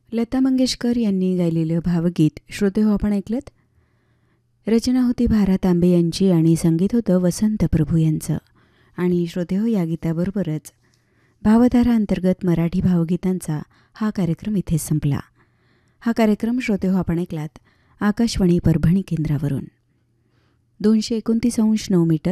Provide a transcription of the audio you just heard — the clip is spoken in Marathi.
लता मंगेशकर यांनी गायलेलं भावगीत श्रोते हो आपण ऐकलत. रचना होती भारत तांबे यांची आणि संगीत होतं वसंत प्रभू यांचं. आणि श्रोते हो या गीताबरोबरच भावधारा अंतर्गत मराठी भावगीतांचा हा कार्यक्रम इथेच संपला. हा कार्यक्रम श्रोते हो आपण ऐकलात आकाशवाणी परभणी केंद्रावरून. 229.9 मीटर